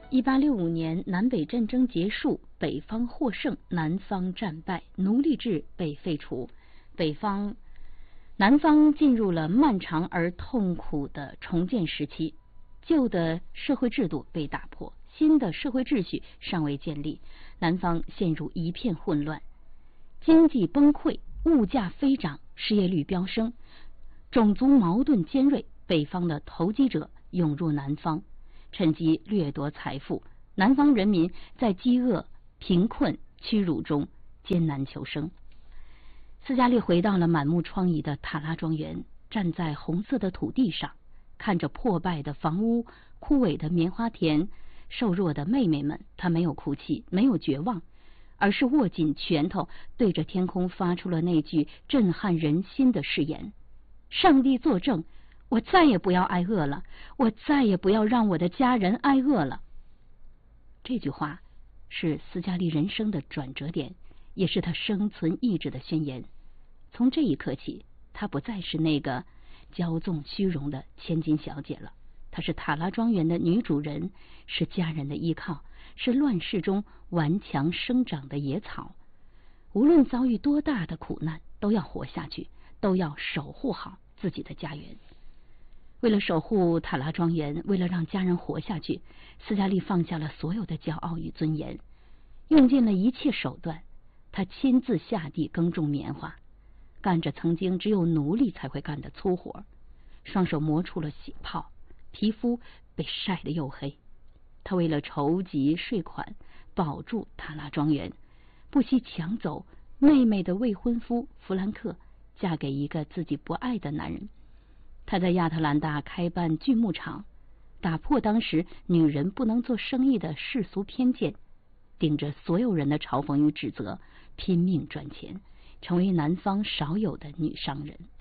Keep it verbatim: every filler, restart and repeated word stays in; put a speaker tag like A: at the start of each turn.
A: 一八六五年，南北战争结束，北方获胜，南方战败，奴隶制被废除，北方、南方进入了漫长而痛苦的重建时期。旧的社会制度被打破，新的社会秩序尚未建立，南方陷入一片混乱，经济崩溃，物价飞涨，失业率飙升，种族矛盾尖锐。北方的投机者涌入南方，趁机掠夺财富，南方人民在饥饿、贫困、屈辱中艰难求生。斯嘉丽回到了满目疮痍的塔拉庄园，站在红色的土地上，看着破败的房屋、枯萎的棉花田、瘦弱的妹妹们，她没有哭泣，没有绝望，而是握紧拳头，对着天空发出了那句震撼人心的誓言：上帝作证，我再也不要挨饿了，我再也不要让我的家人挨饿了。这句话是斯嘉丽人生的转折点，也是她生存意志的宣言。从这一刻起，她不再是那个骄纵虚荣的千金小姐了，她是塔拉庄园的女主人，是家人的依靠，是乱世中顽强生长的野草。无论遭遇多大的苦难，都要活下去，都要守护好自己的家园。为了守护塔拉庄园，为了让家人活下去，斯嘉丽放下了所有的骄傲与尊严，用尽了一切手段。她亲自下地耕种棉花，干着曾经只有奴隶才会干的粗活，双手磨出了血泡，皮肤被晒得黝黑。她为了筹集税款，保住塔拉庄园，不惜抢走妹妹的未婚夫弗兰克，嫁给一个自己不爱的男人。他在亚特兰大开办锯木厂，打破当时女人不能做生意的世俗偏见，顶着所有人的嘲讽与指责，拼命赚钱，成为南方少有的女商人。